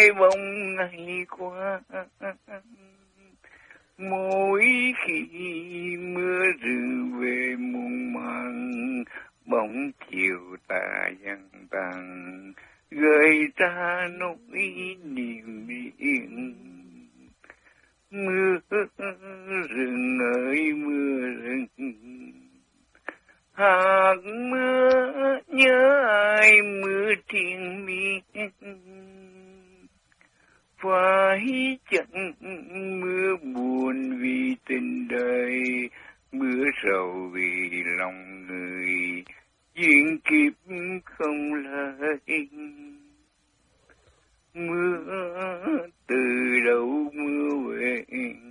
ai bóng ngày qua. Mỗi khi mưa rừng về muôn màng, bóng chiều tà dần tàn, gợi ra nỗi niềm riêng. Mưa rừng ơi mưa rừng, hạt mưa nhớ ai mưa triền miên. Phải chăng mưa buồn vì tình đời, mưa sầu vì lòng người, duyên kiếp không lời. Mưa từ đâu mưa về.